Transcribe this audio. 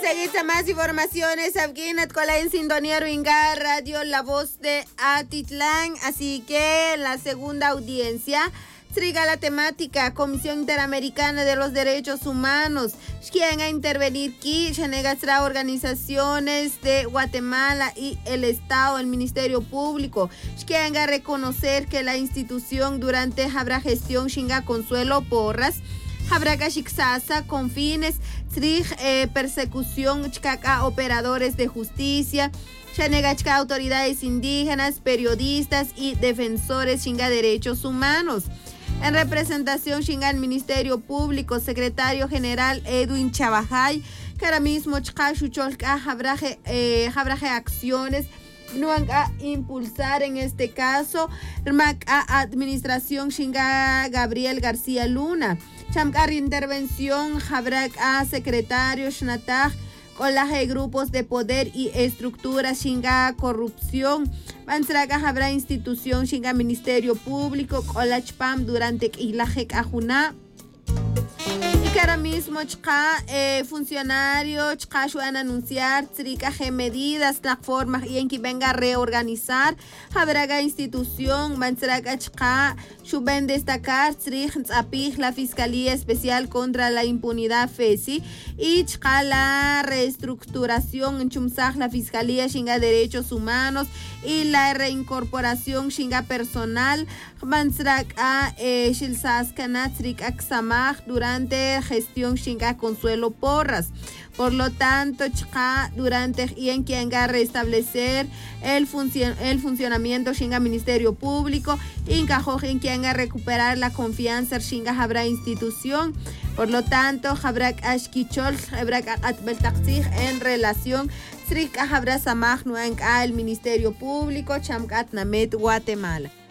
Enseguida más informaciones aquí con la en sintonía Ruinga Radio La Voz de Atitlán. Así que la segunda audiencia triga la temática Comisión Interamericana de los Derechos Humanos. Quien a intervenir aquí, Chenegastra, organizaciones de Guatemala y el Estado, el Ministerio Público. Quien a reconocer que la institución durante habrá gestión Xinga Consuelo Porras habrá Gashixasa con fines persecución chcaca operadores de justicia, Chanegachka autoridades indígenas, periodistas y defensores Xinga derechos humanos. En representación Xinga el Ministerio Público, secretario general Edwin Chavajay, que ahora mismo Chkashucholka habrá acciones no van a impulsar en este caso a administración Xinga Gabriel García Luna. Chamkar intervención habrá a secretario Shnataj con las grupos de poder y estructuras Xinga corrupción. Mansraga habrá institución Xinga Ministerio Público con la Chpam durante Ilajek Ajuna. Y que ahora mismo funcionarios van a anunciar medidas, las formas y en que venga a reorganizar habrá institución mansraga suben destacar la Fiscalía Especial contra la Impunidad FESI y la reestructuración en Chumsaj la Fiscalía Xinga Derechos Humanos y la reincorporación Xinga personal mansraga Shilsaskana Aksamaj durante gestión Xinga Consuelo Porras. Por lo tanto, durante y en quien va a restablecer el funcionamiento Xinga Ministerio Público, encajó en quien va a recuperar la confianza Xinga habrá institución. Por lo tanto, habrá ashkichol, habrá atbeltaxig en relación Srik habrá samaj no en el Ministerio Público, Chamkat Namet Guatemala.